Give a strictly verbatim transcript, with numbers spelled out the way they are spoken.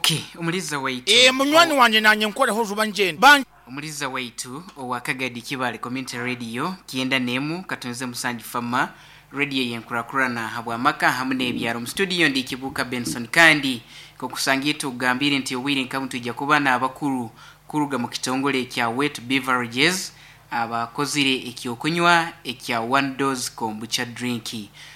Okay, umuliza waitu. Eh munywani oh. wanje nanye nkole hozuba njeni. Ban Umuliza waitu owakagadi kibale community radio kienda nemu katonze musanji fama radio yenkura na habwa maka hamune byaro mu studio ndi kibuka Benson kandi ko kusangitu gambire nti owiri nkamuntu ijja kuba na abakuru kuruga mu kitongole kya Wet Beverages abakozire ekyokunywa ekya one dose kombucha drinki